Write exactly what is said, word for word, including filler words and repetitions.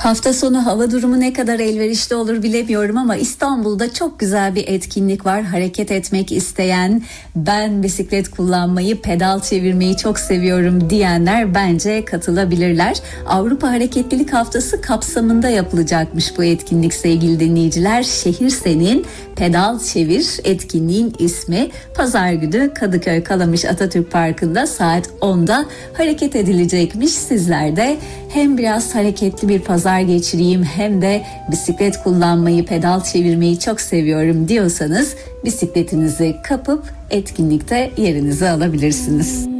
Hafta sonu hava durumu ne kadar elverişli olur bilemiyorum ama İstanbul'da çok güzel bir etkinlik var. Hareket etmek isteyen, ben bisiklet kullanmayı, pedal çevirmeyi çok seviyorum diyenler bence katılabilirler. Avrupa Hareketlilik Haftası kapsamında yapılacakmış bu etkinlik sevgili dinleyiciler. Şehir Senin Pedal Çevir etkinliğin ismi. Pazar günü Kadıköy Kalamış Atatürk Parkı'nda saat onda hareket edilecekmiş. Sizler de hem biraz hareketli bir pazar geçireyim hem de bisiklet kullanmayı, pedal çevirmeyi çok seviyorum diyorsanız bisikletinizi kapıp etkinlikte yerinizi alabilirsiniz.